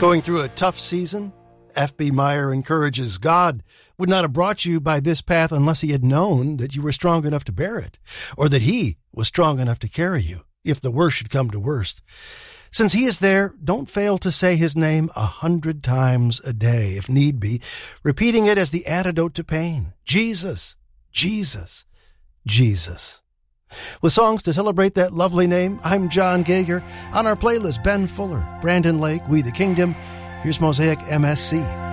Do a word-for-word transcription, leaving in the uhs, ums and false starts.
Going through a tough season? F B Meyer encourages God would not have brought you by this path unless he had known that you were strong enough to bear it, or that he was strong enough to carry you, if the worst should come to worst. Since he is there, don't fail to say his name a hundred times a day, if need be, repeating it as the antidote to pain. Jesus, Jesus, Jesus. With songs to celebrate that lovely name, I'm John Gager. On our playlist, Ben Fuller, Brandon Lake, We the Kingdom. Here's Mosaic M S C.